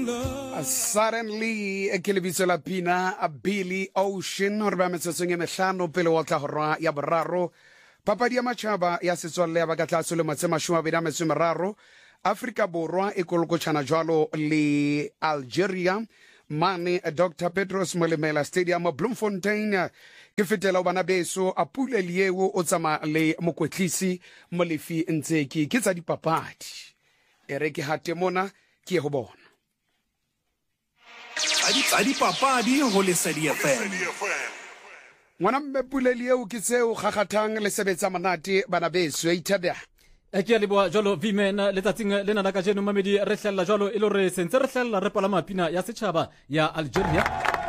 Suddenly ke lebitso la pina a Billy Ocean re ba metsetsong e mehlano pele wa tla horwa ya boraro papadi ya matjhaba ya setswalle ya bakatla solo matsema shuma bena metsemeraro Afrika Borwa e kolokotshana jwalo le Algeria mane Dr Petros Molemela Stadium Bloemfontein ke fetela bana beso a pule lieo o tsama le mokwetlisi molefi ntseki ke tsa dipapadi ere ke hate mona ke ho bona Adi papadi ho Lesedi FM. ngwana mmepule lieo ke tseo gagathang le sebetsa manate bana beso ithabya ke a leboa jalo vimena letsatsing lena la ka jeno mamedi re hlella jalo e le re sentse re hlella re pala mapina ya setjhaba ya Algeria